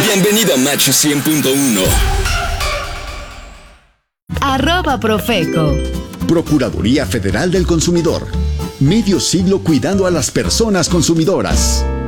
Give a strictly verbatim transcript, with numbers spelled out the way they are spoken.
Bienvenido a Match cien punto uno. Arroba Profeco. Procuraduría Federal del Consumidor. Medio siglo cuidando a las personas consumidoras.